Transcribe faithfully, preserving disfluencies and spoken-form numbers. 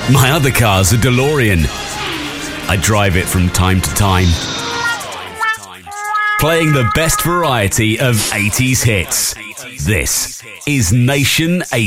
My other car's a DeLorean. I drive it from time to time, playing the best variety of eighties hits. This is Nation eighties.